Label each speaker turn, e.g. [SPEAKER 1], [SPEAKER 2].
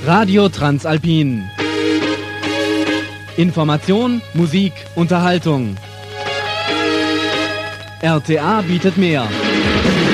[SPEAKER 1] Radio Transalpin. Information, Musik, Unterhaltung. RTA bietet mehr.